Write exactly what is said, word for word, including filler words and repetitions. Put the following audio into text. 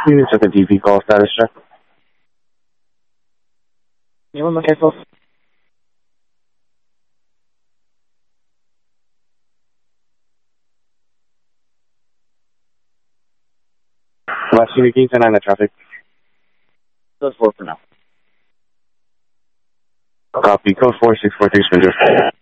You took a D P call status check. You want my careful? Last unit, can you turn on the traffic? Those four for now. Copy. Code four six four three, Spindrift.